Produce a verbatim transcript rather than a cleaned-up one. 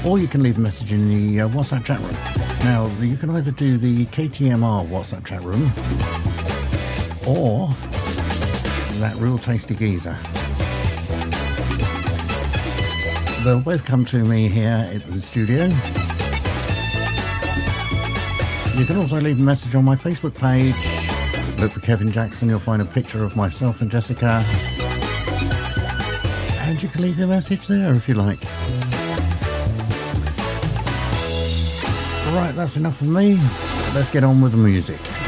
or you can leave a message in the uh, WhatsApp chat room. Now, you can either do the K T M R WhatsApp chat room or that Real Tasty Geezer. They'll both come to me here at the studio. You can also leave a message on my Facebook page. Look for Kevin Jackson, you'll find a picture of myself and Jessica. And you can leave your message there if you like. Right, that's enough of me. Let's get on with the music.